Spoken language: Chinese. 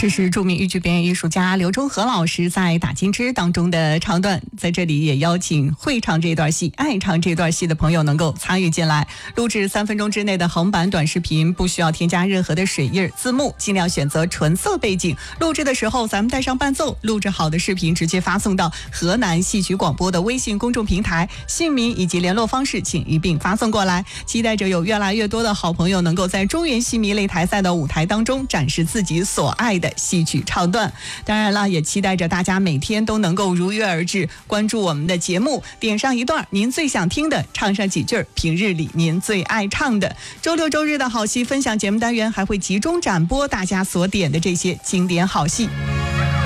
这是著名豫剧表演艺术家刘忠和老师在《打金枝》当中的唱段，在这里也邀请会唱这段戏、爱唱这段戏的朋友能够参与进来。录制3分钟之内的横版短视频，不需要添加任何的水印、字幕，尽量选择纯色背景。录制的时候咱们带上伴奏，录制好的视频直接发送到河南戏曲广播的微信公众平台，姓名以及联络方式请一并发送过来。期待着有越来越多的好朋友能够在中原戏迷擂台赛的舞台当中展示自己所爱的戏曲唱段。当然了，也期待着大家每天都能够如约而至，关注我们的节目，点上一段您最想听的，唱上几句平日里您最爱唱的。周六周日的好戏分享节目单元还会集中展播大家所点的这些经典好戏。